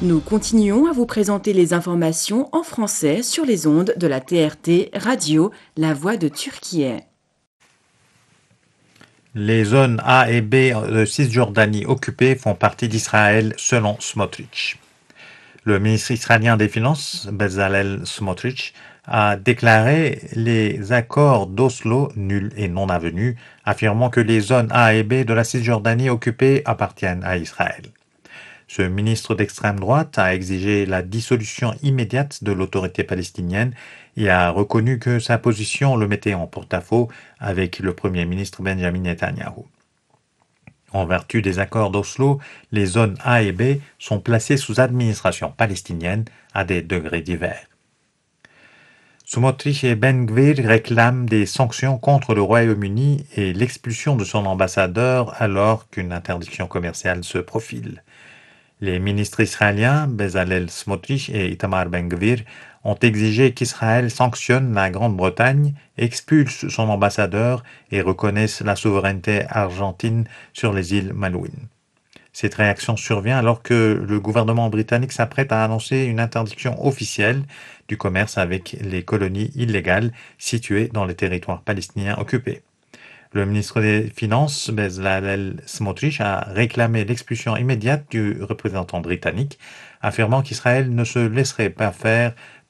Nous continuons à vous présenter les informations en français sur les ondes de la TRT Radio, La Voix de Turquie. Les zones A et B de Cisjordanie occupées font partie d'Israël selon Smotrich. Le ministre israélien des Finances, Bezalel Smotrich, a déclaré les accords d'Oslo nuls et non avenus, affirmant que les zones A et B de la Cisjordanie occupées appartiennent à Israël. Ce ministre d'extrême droite a exigé la dissolution immédiate de l'autorité palestinienne et a reconnu que sa position le mettait en porte-à-faux avec le Premier ministre Benjamin Netanyahou. En vertu des accords d'Oslo, les zones A et B sont placées sous administration palestinienne à des degrés divers. Smotrich et Ben Gvir réclament des sanctions contre le Royaume-Uni et l'expulsion de son ambassadeur alors qu'une interdiction commerciale se profile. Les ministres israéliens, Bezalel Smotrich et Itamar Ben-Gvir, ont exigé qu'Israël sanctionne la Grande-Bretagne, expulse son ambassadeur et reconnaisse la souveraineté argentine sur les îles Malouines. Cette réaction survient alors que le gouvernement britannique s'apprête à annoncer une interdiction officielle du commerce avec les colonies illégales situées dans les territoires palestiniens occupés. Le ministre des Finances, Bezalel Smotrich, a réclamé l'expulsion immédiate du représentant britannique, affirmant qu'Israël ne se laisserait pas faire